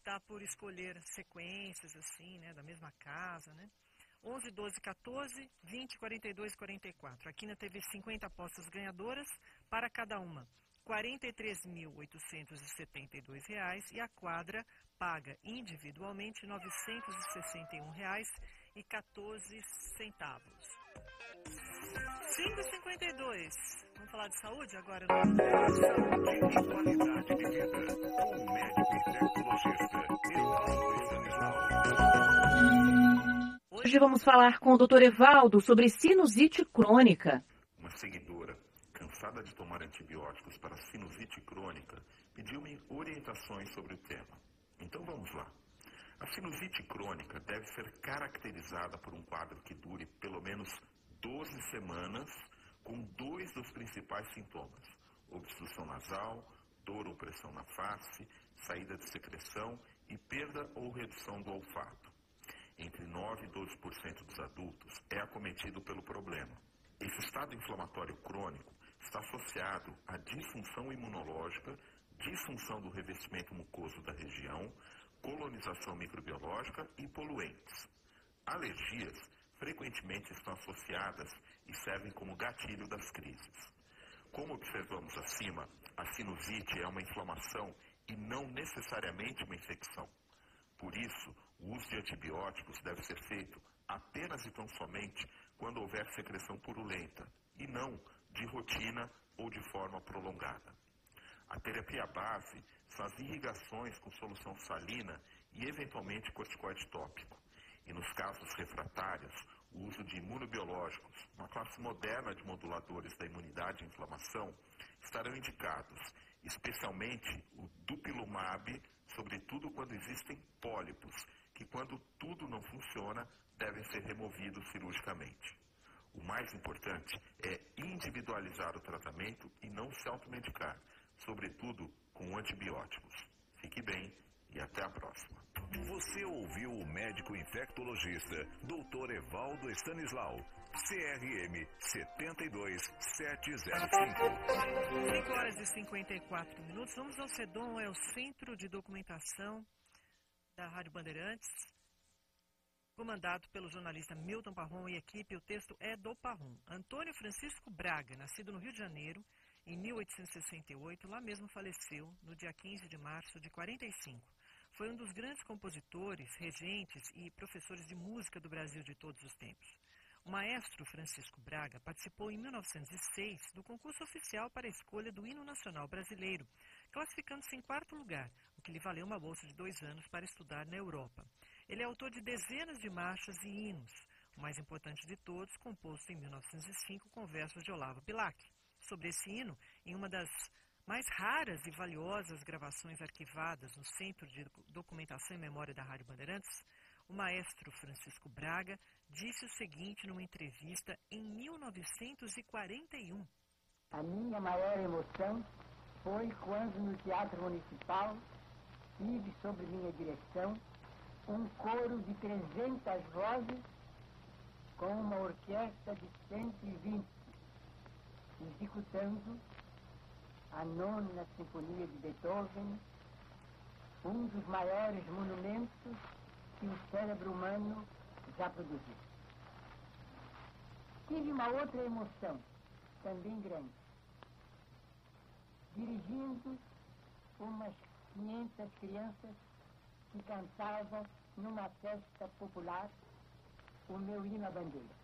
optar por escolher sequências, assim, né, da mesma casa, né? 11, 12, 14, 20, 42, 44. A Quina teve 50 apostas ganhadoras para cada uma. R$ 43.872 e a quadra paga individualmente R$ 961,14. 5h52. Vamos falar de saúde agora? Saúde e qualidade de vida com o médico infectologista Evaldo Stanislau. Hoje vamos falar com o Dr. Evaldo sobre sinusite crônica. Uma seguidora, cansada de tomar antibióticos para sinusite crônica, pediu-me orientações sobre o tema. Então vamos lá. A sinusite crônica deve ser caracterizada por um quadro que dure pelo menos 12 semanas, com 2 dos principais sintomas: obstrução nasal, dor ou pressão na face, saída de secreção e perda ou redução do olfato. Entre 9% e 12% dos adultos é acometido pelo problema. Esse estado inflamatório crônico está associado à disfunção imunológica, disfunção do revestimento mucoso da região, colonização microbiológica e poluentes. Alergias frequentemente estão associadas e servem como gatilho das crises. Como observamos acima, a sinusite é uma inflamação e não necessariamente uma infecção. Por isso, o uso de antibióticos deve ser feito apenas e tão somente quando houver secreção purulenta, e não de rotina ou de forma prolongada. A terapia base são as irrigações com solução salina e, eventualmente, corticoide tópico. E nos casos refratários, o uso de imunobiológicos, uma classe moderna de moduladores da imunidade e inflamação, estarão indicados, especialmente o dupilumab, sobretudo quando existem pólipos, que quando tudo não funciona, devem ser removidos cirurgicamente. O mais importante é individualizar o tratamento e não se automedicar, sobretudo com antibióticos. Fique bem e até a próxima. Você ouviu o médico infectologista Dr. Evaldo Stanislau, CRM 72705. 5h54. Vamos ao CEDOM, é o Centro de Documentação da Rádio Bandeirantes, comandado pelo jornalista Milton Parron e equipe. O texto é do Parron. Antônio Francisco Braga, nascido no Rio de Janeiro em 1868, lá mesmo faleceu no dia 15 de março de 45. Foi um dos grandes compositores, regentes e professores de música do Brasil de todos os tempos. O maestro Francisco Braga participou em 1906 do concurso oficial para a escolha do hino nacional brasileiro, classificando-se em 4º lugar, o que lhe valeu uma bolsa de 2 anos para estudar na Europa. Ele é autor de dezenas de marchas e hinos, o mais importante de todos, composto em 1905 com versos de Olavo Bilac. Sobre esse hino, em uma das mais raras e valiosas gravações arquivadas no Centro de Documentação e Memória da Rádio Bandeirantes, o maestro Francisco Braga disse o seguinte numa entrevista em 1941. A minha maior emoção foi quando no Teatro Municipal tive sob minha direção um coro de 300 vozes com uma orquestra de 120, executando a 9ª Sinfonia de Beethoven, um dos maiores monumentos que o cérebro humano já produziu. Tive uma outra emoção, também grande, dirigindo umas 500 crianças que cantavam numa festa popular o meu hino à bandeira.